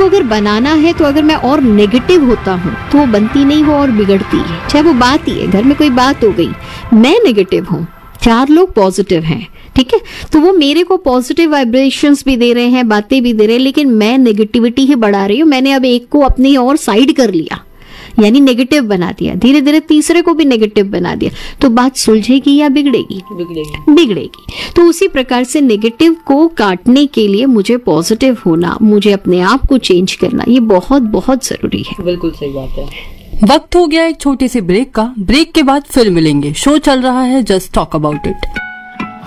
अगर बनाना है तो अगर मैं और नेगेटिव होता हूँ तो वो बनती नहीं, वो और बिगड़ती है। चाहे वो बात ही है, घर में कोई बात हो गई, मैं नेगेटिव हूँ, 4 लोग पॉजिटिव हैं, ठीक है, तो वो मेरे को पॉजिटिव वाइब्रेशंस भी दे रहे हैं, बातें भी दे रहे हैं, लेकिन मैं नेगेटिविटी ही बढ़ा रही हूँ। मैंने अब एक को अपनी और साइड कर लिया, यानी नेगेटिव बना दिया, धीरे धीरे तीसरे को भी नेगेटिव बना दिया, तो बात सुलझेगी या बिगड़ेगी? बिगड़ेगी। तो उसी प्रकार से नेगेटिव को काटने के लिए मुझे पॉजिटिव होना, मुझे अपने आप को चेंज करना, ये बहुत बहुत जरूरी है। बिल्कुल सही बात है। वक्त हो गया एक छोटे से ब्रेक का। ब्रेक के बाद फिर मिलेंगे। शो चल रहा है जस्ट टॉक अबाउट इट।